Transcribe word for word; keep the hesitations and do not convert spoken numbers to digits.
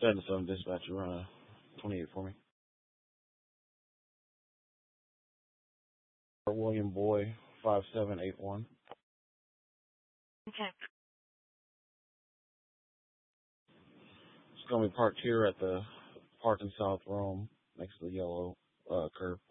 seven seven dispatch, run a twenty-eight for me. William Boy, five seven eight one. Okay. It's going to be parked here at the Park in South Rome next to the yellow uh, curb.